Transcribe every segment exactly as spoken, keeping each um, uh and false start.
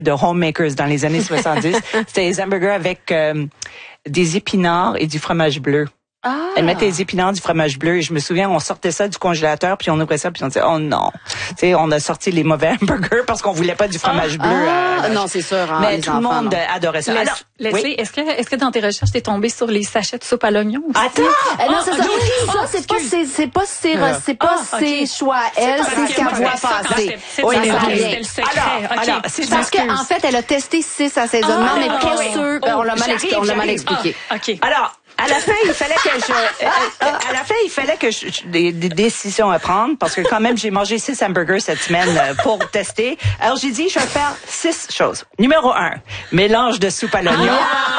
de homemakers dans les années soixante-dix. C'était des hamburgers avec euh, des épinards et du fromage bleu. Ah. Elle mettait des épinards, du fromage bleu, et je me souviens, on sortait ça du congélateur, puis on ouvrait ça, puis on disait, oh non. Tu sais, on a sorti les mauvais hamburgers parce qu'on voulait pas du fromage ah. bleu. Ah. Euh, non, c'est sûr. Hein, mais les tout enfants, le monde non. adorait ça. Les, Alors, Leslie, oui. est-ce que, est-ce que dans tes recherches, t'es tombée sur les sachets de soupe à l'oignon aussi? Attends! Euh, non, c'est Ah, ça. ok. Ça, Ah, c'est pas excuse. ses, c'est pas ses, Ah. c'est pas Ah, ses ok. choix. Elle, pas c'est parce ce que qu'elle moi, voit c'est ça, quand passer. j'étais petite, Oui, ça ok. s'en vient. C'était le secret. Alors, OK. alors, c'est Parce parce que, en fait, elle a testé six assaisonnements, Ah, mais oui, pas oui. sûr. Ben, on l'a mal, J'arrive, expli- on l'a mal j'arrive. expliqué. Ah, OK. Alors, à la fin, il fallait que je, à, à- à la fin, il fallait que je, je- des, des décisions à prendre parce que quand même, j'ai mangé six hamburgers cette semaine euh, pour tester. Alors, j'ai dit, je vais faire six choses. Numéro un, mélange de soupe à l'oignon.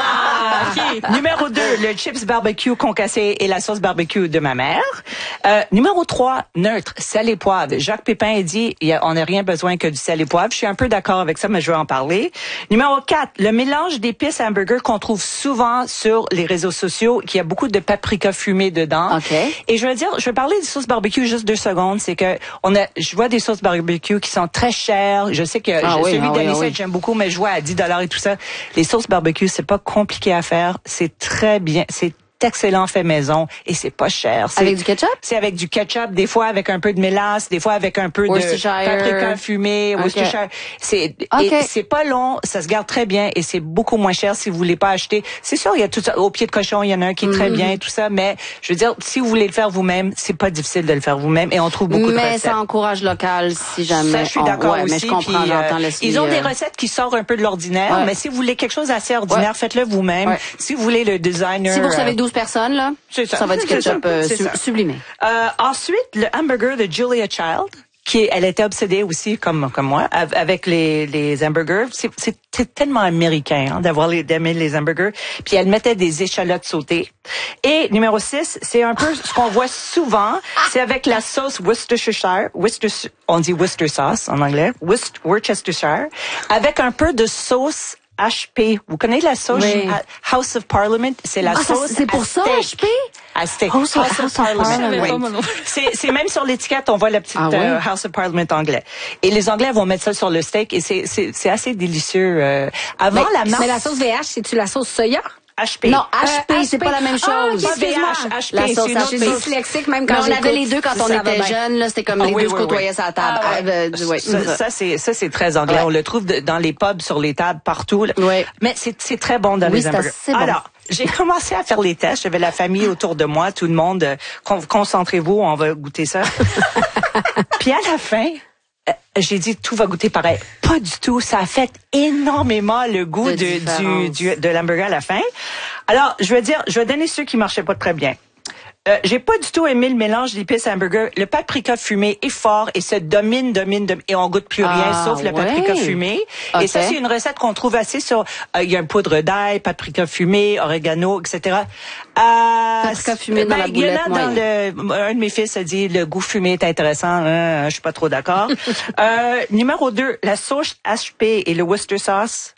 Ah, OK. Numéro deux, le chips barbecue concassé et la sauce barbecue de ma mère. Euh, numéro trois, neutre, sel et poivre. Jacques Pépin a dit, il y a, on n'a rien besoin que du sel et poivre. Je suis un peu d'accord avec ça, mais je vais en parler. Numéro quatre, le mélange d'épices à hamburger qu'on trouve souvent sur les réseaux sociaux, qu'il y a beaucoup de paprika fumé dedans. OK. Et je veux dire, je vais parler des sauces barbecue juste deux secondes. C'est que on a, je vois des sauces barbecue qui sont très chères. Je sais que Ah je, oui, celui ah oui, d'Anicette, ah oui. j'aime beaucoup, mais je vois à dix dollars et tout ça. Les sauces barbecue, c'est pas compliqué à faire. C'est très bien. C'est excellent fait maison et c'est pas cher. C'est, Avec du ketchup? C'est avec du ketchup, des fois avec un peu de mélasse, des fois avec un peu de Worcestershire. paprika fumé, Ok. Worcestershire. C'est Ok. et c'est pas long, ça se garde très bien et c'est beaucoup moins cher si vous voulez pas acheter. C'est sûr, il y a tout ça au pied de cochon, il y en a un qui est très Mm-hmm. bien, tout ça, mais je veux dire, si vous voulez le faire vous-même, c'est pas difficile de le faire vous-même et on trouve beaucoup de Mais recettes. ça encourage local si jamais. Ça, je suis on- d'accord ouais, aussi. mais je comprends, puis, euh, j'entends Leslie. ils ont des euh, recettes qui sortent un peu de l'ordinaire, Ouais. mais si vous voulez quelque chose d'assez ordinaire, Ouais. faites-le vous-même. Ouais. Si vous voulez le designer. Si vous recevez euh, douze personnes, là, c'est ça. va être du C'est ketchup ça. euh, C'est su- ça. sublimé. Euh, ensuite, le hamburger de Julia Child, qui est- elle était obsédée aussi comme comme moi av- avec les les hamburgers. C'est c'est t- tellement américain hein, d'avoir les d'aimer les hamburgers. Puis elle mettait des échalotes sautées. Et numéro six, c'est un peu ce qu'on voit souvent, c'est avec la sauce Worcestershire, Worcester, on dit Worcester sauce en anglais, Worc- Worcestershire, avec un peu de sauce H P. Vous connaissez la sauce Oui. House of Parliament? C'est la Ah, ça, sauce c'est pour à ça, steak. H P? À steak. House of- House of Parliament. Je savais Oui. pas, moi non plus. C'est, c'est même sur l'étiquette, on voit la petite Ah ouais? euh, House of Parliament anglais. Et les Anglais vont mettre ça sur le steak et c'est, c'est, c'est assez délicieux. Euh, avant Mais, la marque mais la sauce V H, c'est-tu la sauce soya? H P. Non, H P, Euh, c'est H P. pas la même chose. Ah, ok, Pas excuse-moi. V H, H P, La c'est sauce une H autre P. Je suis sauce. dyslexique même Mais quand on avait j'écoute. les deux quand on Ça va était bien. jeunes, là, c'était comme Ah les oui, deux se oui, côtoyaient oui. sur la table. Ah ouais. Ah, euh, du- ouais, Ça, c'est ça. ça, c'est ça c'est très anglais. Ouais. On le trouve de- dans les pubs, sur les tables, partout. là. Ouais. Mais c'est c'est très bon dans Oui, les c'est hamburgers. assez bon. Alors, j'ai commencé à faire les tests. J'avais la famille autour de moi, tout le monde. euh, con- Concentrez-vous, on va goûter ça. Puis à la fin, euh, j'ai dit tout va goûter pareil. Pas du tout. Ça a fait énormément le goût De de, du, différence. du de l'hamburger à la fin. Alors, je vais dire, je vais donner ceux qui marchaient pas très bien. Euh, j'ai pas du tout aimé le mélange d'épices hamburger. Le paprika fumé est fort et se domine, domine, domine et on goûte plus rien Ah, sauf le ouais. paprika fumé. Et Ok. ça, c'est une recette qu'on trouve assez sur. euh, Il y a un poudre d'ail, paprika fumé, oregano, et cetera. Euh, Paprika fumé dans la il y en a boulette, dans le. Un de mes fils a dit le goût fumé est intéressant. Euh, je suis pas trop d'accord. euh, numéro deux, la sauce H P et le Worcester sauce.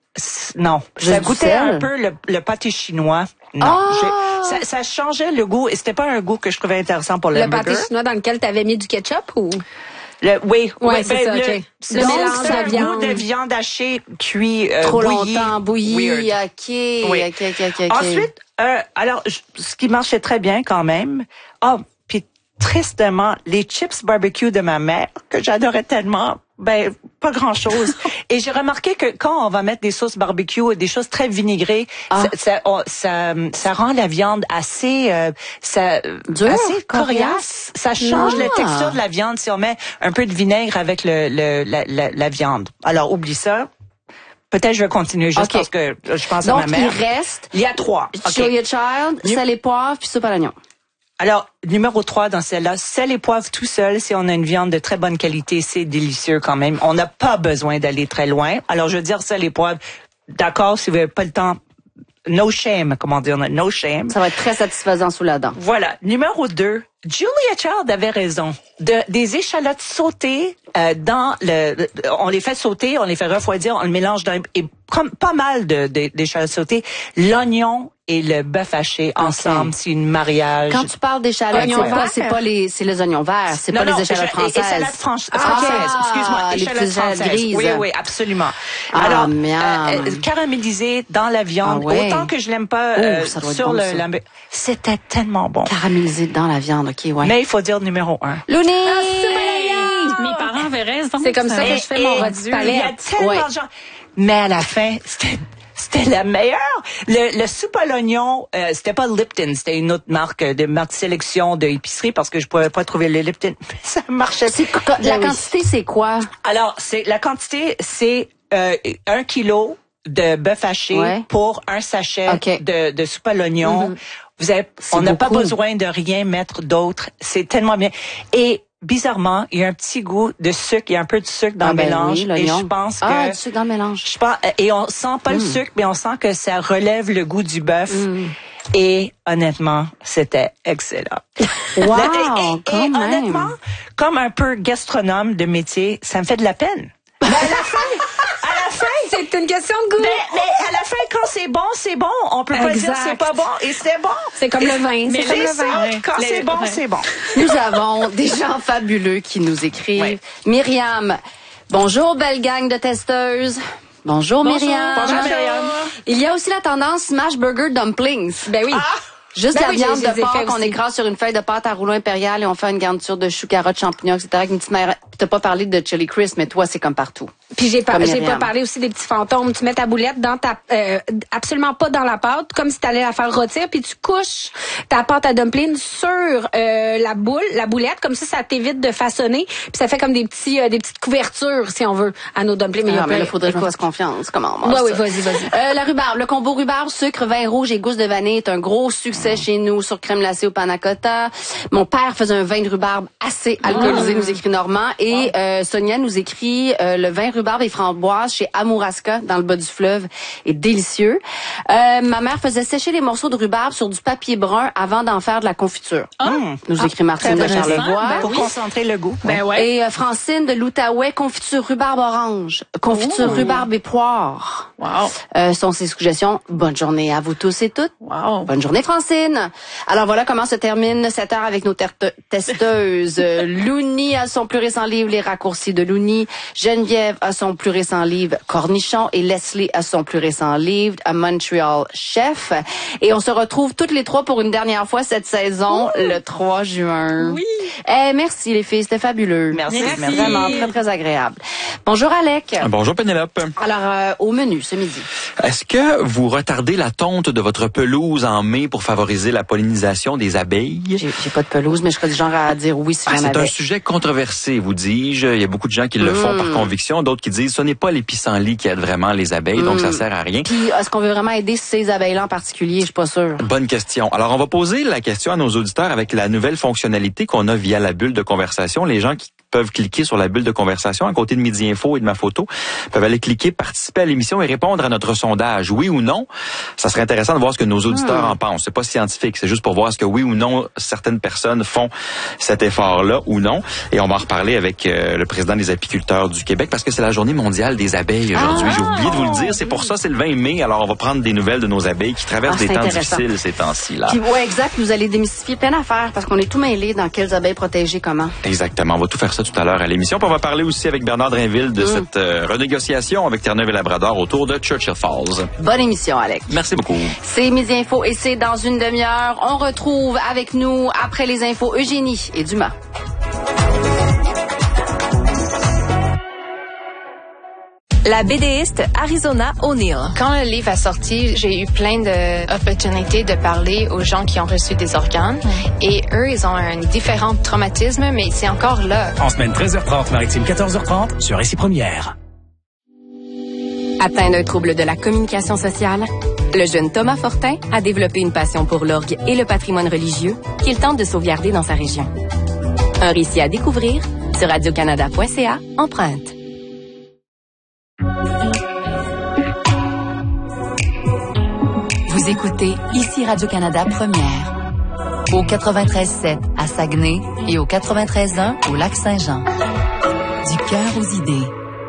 c- Non, Juste ça du goûtait sel? un peu le, le pâté chinois. Non, Ah! j'ai- ça, ça changeait le goût et c'était pas un goût que je trouvais intéressant pour le, Le pâté hamburger. chinois dans lequel t'avais mis du ketchup ou? Le, oui, Ouais, oui, c'est ben, ça, le, ok. c'est- Le donc, mélange c'est de un viande. goût de viande hachée cuit euh, Trop bouilli. longtemps, bouilli, Weird. ok, Oui. ok, ok, ok, ok. Ensuite, euh, alors, je- ce qui marchait très bien quand même, ah, puis tristement, les chips barbecue de ma mère, que j'adorais tellement, ben, pas grand-chose. Et j'ai remarqué que quand on va mettre des sauces barbecue et des choses très vinaigrées, Ah. ça, ça, on- ça, ça rend la viande assez, euh, ça, Dur, assez coriace. coriace. Ça change Ah. la texture de la viande si on met un peu de vinaigre avec le, le la, la, la viande. Alors, oublie ça. Peut-être je vais continuer juste Ok. parce que je pense Donc, à ma mère. il reste Il y a trois. OK. Julia Child, Nu- sel et poivre, puis soupe à l'oignon. Alors, numéro trois dans celle-là, sel et poivre tout seul, si on a une viande de très bonne qualité, c'est délicieux quand même. On n'a pas besoin d'aller très loin. Alors, je veux dire, sel et poivre, d'accord, si vous n'avez pas le temps, no shame, comment dire, no shame. Ça va être très satisfaisant sous la dent. Voilà. Numéro deux, Julia Child avait raison. De, des échalotes sautées euh, dans le, on les fait sauter, on les fait refroidir, on le mélange dans et comme pas mal de, de d'échalotes sautées, l'oignon et le bœuf haché okay. ensemble, c'est une mariage. Quand tu parles d'échalotes, c'est pas, c'est pas les, c'est les oignons verts, c'est non, pas non, les échalotes françaises. Échalotes françaises, ah, excuse-moi, échalotes françaises. Grises. Oui, oui, absolument. Ah, Alors, euh, euh, caramélisé dans la viande, ah, ouais. autant que je l'aime pas euh, Ouh, sur bon, le, la, c'était tellement bon. Caramélisé dans la viande, ok, ouais. Mais il faut dire numéro un. Looney! Ah, mes parents avaient raison. C'est comme ça, ça que je fais et, mon rôti palette. Il y a tellement ouais. de gens. Mais à la fin, c'était C'était la meilleure. Le, le soupe à l'oignon, euh, c'était pas Lipton, c'était une autre marque de marque sélection de épicerie parce que je pouvais pas trouver le Lipton. Ça marchait. C'est, la oui. quantité, c'est quoi? Alors, c'est la quantité, c'est euh, un kilo de bœuf haché ouais. pour un sachet okay. de, de soupe à l'oignon. Mm-hmm. Vous avez, on n'a pas besoin de rien mettre d'autre. C'est tellement bien. Et bizarrement, il y a un petit goût de sucre, il y a un peu de sucre dans ah, le ben mélange oui, et je pense que ah, du sucre dans le mélange. Je pense et on sent pas mm. le sucre, mais on sent que ça relève le goût du bœuf. Mm. Et honnêtement, c'était excellent. Wow, et, et, quand et même. honnêtement, comme un peu gastronome de métier, ça me fait de la peine. Mais à la fin, à la fin, c'est une question de goût. Mais, mais à la fin, quand c'est bon, c'est bon. On peut pas exact. dire c'est pas bon et c'est bon. C'est comme et le vin. Mais c'est comme le vin. vin. Quand le, c'est bon, ouais. c'est bon. Nous avons des gens fabuleux qui nous écrivent. Ouais. Myriam, bonjour belle gang de testeuses. Bonjour, Bonjour Myriam. Bonjour Myriam. Il y a aussi la tendance smash burger dumplings. Ben oui. Ah! Juste ben la oui, viande de porc qu'on aussi. écrase sur une feuille de pâte à rouleau impérial et on fait une garniture de choux, carottes, champignons, et cetera avec une petite mère. T'as pas parlé de chili crisp, mais toi, c'est comme partout. Puis j'ai pas, j'ai pas parlé aussi des petits fantômes. Tu mets ta boulette dans ta, euh, absolument pas dans la pâte, comme si t'allais la faire rôtir, puis tu couches ta pâte à dumpling sur euh, la boule, la boulette, comme ça, ça t'évite de façonner, puis ça fait comme des petits, euh, des petites couvertures, si on veut, à nos dumplings. Mais, ah, mais là, faudrait que je fasse confiance. Comment on mange ouais, ça? Oui, vas-y, vas-y. Euh, la rhubarbe, le combo rhubarbe, sucre, vin rouge et gousse de vanille est un gros succès chez nous sur crème glacée au panna cotta. Mon père faisait un vin de rhubarbe assez alcoolisé, mmh. nous écrit Normand, et wow. euh, Sonia nous écrit euh, le vin rhubarbe et framboise chez Amouraska dans le bas du fleuve est délicieux. Euh, ma mère faisait sécher les morceaux de rhubarbe sur du papier brun avant d'en faire de la confiture. Mmh. Nous écrit Martine de Charlevoix. Ben, pour oui. concentrer le goût. Ben ouais. Et euh, Francine de l'Outaouais, confiture rhubarbe orange, confiture oh. rhubarbe et poire. Wow. Euh, sont ses suggestions. Bonne journée à vous tous et toutes. Wow. Bonne journée Francine. Alors voilà comment se termine cette heure avec nos ter- testeuses. Looney a son plus récent livre Les raccourcis de Looney. Geneviève a son plus récent livre Cornichon et Leslie a son plus récent livre A Montreal Chef. Et on se retrouve toutes les trois pour une dernière fois cette saison Ouh. le trois juin. Oui. Eh, merci les filles, c'était fabuleux. Merci. merci. Vraiment très très agréable. Bonjour Alec. Bonjour Pénélope. Alors euh, au menu ce midi. Est-ce que vous retardez la tonte de votre pelouse en mai pour favoriser la pollinisation des abeilles? J'ai, j'ai pas de pelouse, mais je serais du genre à dire oui si ah, j'en c'est avais. un sujet controversé, vous dis-je. Il y a beaucoup de gens qui le mmh. font par conviction, d'autres qui disent ce n'est pas les pissenlits qui aident vraiment les abeilles, mmh. donc ça sert à rien. Puis est-ce qu'on veut vraiment aider ces abeilles-là en particulier? Je suis pas sûre. Bonne question. Alors on va poser la question à nos auditeurs avec la nouvelle fonctionnalité qu'on a via la bulle de conversation. Les gens qui peuvent cliquer sur la bulle de conversation à côté de Midi Info et de ma photo, peuvent aller cliquer, participer à l'émission et répondre à notre sondage, oui ou non. Ça serait intéressant de voir ce que nos auditeurs hmm. en pensent. C'est pas scientifique, c'est juste pour voir ce que oui ou non certaines personnes font cet effort-là ou non. Et on va en reparler avec euh, le président des apiculteurs du Québec parce que c'est la journée mondiale des abeilles aujourd'hui. Ah, J'ai oublié de vous le dire, c'est pour ça, c'est le vingt mai. Alors on va prendre des nouvelles de nos abeilles qui traversent ah, des temps difficiles ces temps-ci là. Puis, ouais, exact. Vous allez démystifier plein d'affaires parce qu'on est tout mêlés dans quelles abeilles protéger comment. Exactement. On va tout faire ça tout à l'heure à l'émission. Puis on va parler aussi avec Bernard Drainville de mmh. cette euh, renégociation avec Terre-Neuve et Labrador autour de Churchill Falls. Bonne émission, Alex. Merci beaucoup. C'est Midi Info et c'est dans une demi-heure. On retrouve avec nous, après les infos, Eugénie et Dumas. La BDiste Arizona O'Neill. Quand le livre a sorti, j'ai eu plein d'opportunités de parler aux gens qui ont reçu des organes. Mm. Et eux, ils ont un différent traumatisme, mais c'est encore là. En semaine treize heures trente, maritime quatorze heures trente, sur Récit Première. Atteint d'un trouble de la communication sociale, le jeune Thomas Fortin a développé une passion pour l'orgue et le patrimoine religieux qu'il tente de sauvegarder dans sa région. Un récit à découvrir sur radio canada point c a, empreinte. Vous écoutez ici Radio-Canada Première. au quatre-vingt-treize sept à Saguenay et au quatre-vingt-treize un au Lac-Saint-Jean. Du cœur aux idées.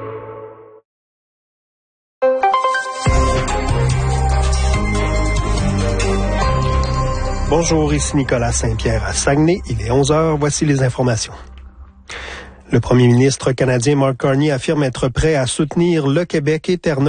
Bonjour, ici Nicolas Saint-Pierre à Saguenay. Il est onze heures. Voici les informations. Le premier ministre canadien Mark Carney affirme être prêt à soutenir le Québec et Terre-Neuve